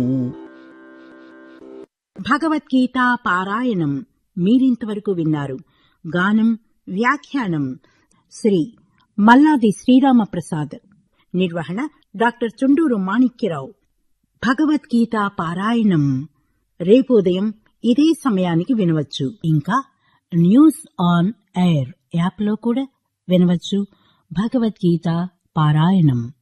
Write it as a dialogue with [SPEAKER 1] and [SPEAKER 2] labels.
[SPEAKER 1] భగవద్గీత పారాయణం మీరింతవరకు విన్నారు. గానం, వ్యాఖ్యానం శ్రీ మల్లాది శ్రీరామప్రసాద్. నిర్వహణ డాక్టర్ చుండూరు మాణిక్యరావు. భగవద్గీత పారాయణం రేపు ఉదయం ఇదే సమయానికి వినవచ్చు. ఇంకా న్యూస్ ఆన్ ఎయిర్ యాప్లో కూడా వినవచ్చు. భగవద్గీత పారాయణం.